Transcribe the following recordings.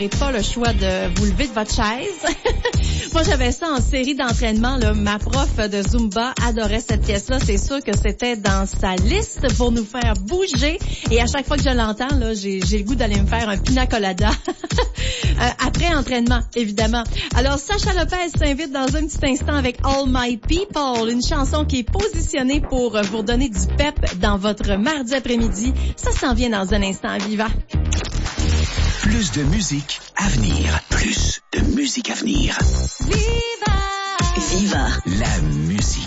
Pas le choix de vous lever de votre chaise. Moi, j'avais ça en série d'entraînement, là. Ma prof de Zumba adorait cette pièce-là. C'est sûr que c'était dans sa liste pour nous faire bouger. Et à chaque fois que je l'entends, là, j'ai le goût d'aller me faire un pina colada. Après entraînement, évidemment. Alors, Sacha Lopez s'invite dans un petit instant avec All My People, une chanson qui est positionnée pour vous donner du pep dans votre mardi après-midi. Ça s'en vient dans un instant à Viva. Plus de musique à venir. Plus de musique à venir. Viva! Viva. La musique.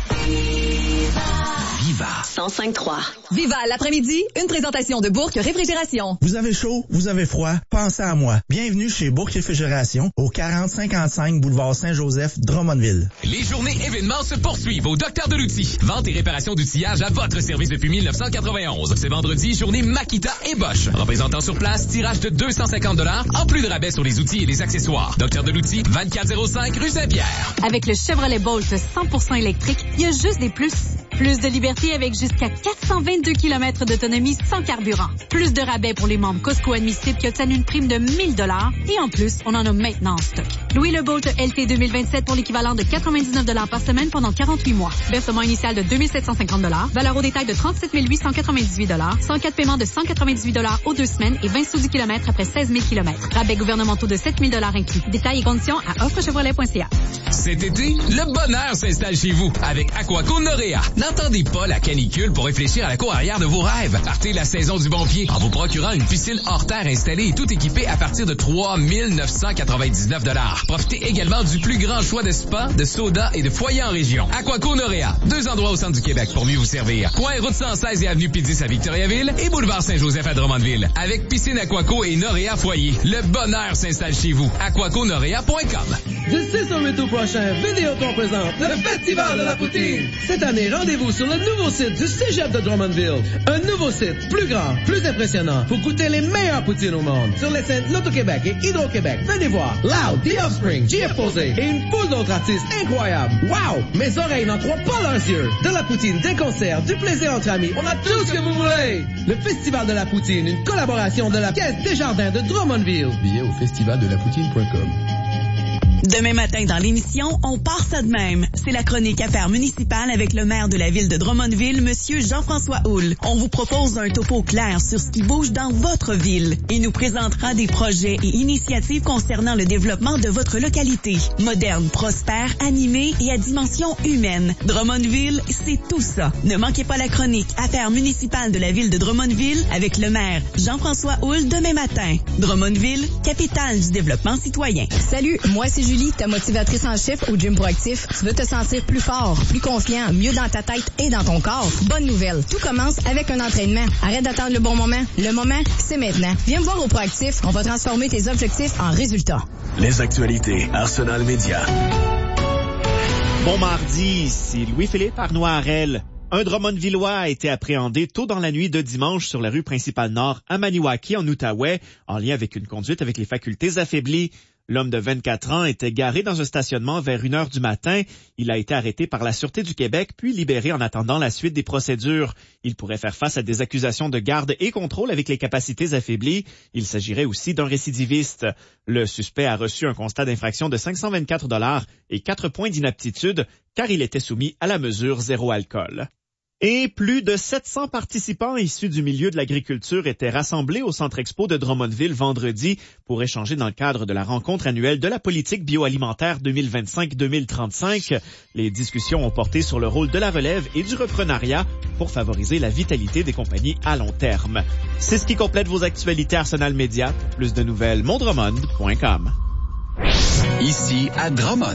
Viva. 105.3. Viva l'après-midi, une présentation de Bourque Réfrigération. Vous avez chaud, vous avez froid, pensez à moi. Bienvenue chez Bourque Réfrigération au 4055 boulevard Saint-Joseph, Drummondville. Les journées événements se poursuivent au Docteur de l'Outil. Vente et réparation d'outillage à votre service depuis 1991. C'est vendredi, journée Makita et Bosch. Représentant sur place, tirage de 250 $, en plus de rabais sur les outils et les accessoires. Docteur de l'Outil, 2405 rue Saint-Pierre. Avec le Chevrolet Bolt 100% électrique, il y a juste des plus. Plus de liberté avec jusqu'à 422 km d'autonomie sans carburant. Plus de rabais pour les membres Costco admissibles qui obtiennent une prime de 1000 $. Et en plus, on en a maintenant en stock. Louis le Bolt LT 2027 pour l'équivalent de 99 $ par semaine pendant 48 mois. Versement initial de 2750 $. Valeur au détail de 37 898 $. 104 paiements de 198 $ aux 2 semaines et 20 sous du kilomètre après 16 000 km. Rabais gouvernementaux de 7 000 $ inclus. Détails et conditions à offrechevrolet.ca. Cet été, le bonheur s'installe chez vous avec Aquaco Norea. N'entendez pas la canicule pour réfléchir à la cour arrière de vos rêves. Partez la saison du bon pied en vous procurant une piscine hors terre installée et tout équipée à partir de 3 999 $. Profitez également du plus grand choix de spas, de sodas et de foyers en région. Aquaco Norea, 2 endroits au centre du Québec pour mieux vous servir. Coin route 116 et avenue Pédis à Victoriaville et boulevard Saint-Joseph à Drummondville. Avec piscine Aquaco et Norea Foyer, le bonheur s'installe chez vous. aquaconorea.com. Du 6 au 8 août prochain, Vidéotron présente le Festival de la Poutine. Cette année, rendez-vous sur le nouveau site du Cégep de Drummondville. Un nouveau site, plus grand, plus impressionnant, pour goûter les meilleures poutines au monde. Sur les scènes Loto-Québec et Hydro-Québec, venez voir Loud, The Offspring, JF Posé et une foule d'autres artistes incroyables. Wow! Mes oreilles n'en croient pas leurs yeux. De la poutine, des concerts, du plaisir entre amis, on a tout ce que vous voulez. Le Festival de la Poutine, une collaboration de la Caisse Desjardins de Drummondville. Billets au festivaldelapoutine.com. Demain matin dans l'émission, on part ça de même. C'est la chronique Affaires municipales avec le maire de la ville de Drummondville, Monsieur Jean-François Houle. On vous propose un topo clair sur ce qui bouge dans votre ville. Il nous présentera des projets et initiatives concernant le développement de votre localité. Moderne, prospère, animée et à dimension humaine. Drummondville, c'est tout ça. Ne manquez pas la chronique Affaires municipales de la ville de Drummondville avec le maire Jean-François Houle demain matin. Drummondville, capitale du développement citoyen. Salut, moi c'est Julie, ta motivatrice en chef au Gym Proactif. Tu veux te sentir plus fort, plus confiant, mieux dans ta tête et dans ton corps? Bonne nouvelle, tout commence avec un entraînement. Arrête d'attendre le bon moment. Le moment, c'est maintenant. Viens me voir au Proactif. On va transformer tes objectifs en résultats. Les actualités Arsenal Média. Bon mardi, ici Louis-Philippe Arnois-Harel. Un Drummondvillois a été appréhendé tôt dans la nuit de dimanche sur la rue principale nord à Maniwaki, en Outaouais, en lien avec une conduite avec les facultés affaiblies. L'homme de 24 ans était garé dans un stationnement vers 1h du matin. Il a été arrêté par la Sûreté du Québec, puis libéré en attendant la suite des procédures. Il pourrait faire face à des accusations de garde et contrôle avec les capacités affaiblies. Il s'agirait aussi d'un récidiviste. Le suspect a reçu un constat d'infraction de 524 $ et 4 points d'inaptitude, car il était soumis à la mesure zéro alcool. Et plus de 700 participants issus du milieu de l'agriculture étaient rassemblés au Centre Expo de Drummondville vendredi pour échanger dans le cadre de la rencontre annuelle de la politique bioalimentaire 2025-2035. Les discussions ont porté sur le rôle de la relève et du reprenariat pour favoriser la vitalité des compagnies à long terme. C'est ce qui complète vos actualités Arsenal Média. Plus de nouvelles, mondromond.com. Ici à Drummond.